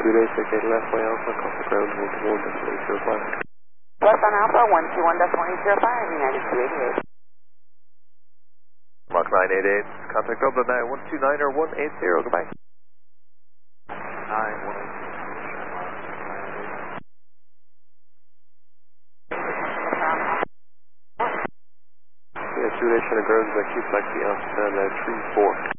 days, okay, left by Alpha, contact ground 121.805. Left on Alpha, 121.805, United 288. Mark 988, contact Dublin now, 129 or 180, goodbye. 2 days, ground, Q taxi, Amsterdam, 34.